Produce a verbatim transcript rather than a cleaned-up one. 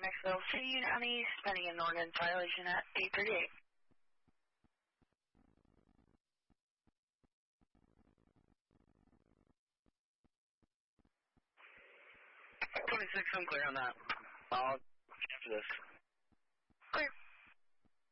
Maxwell, City Unit on the east, pending an ordinance violation at eight thirty-eight. twenty-six, I'm clear on that. I'll after this. Clear.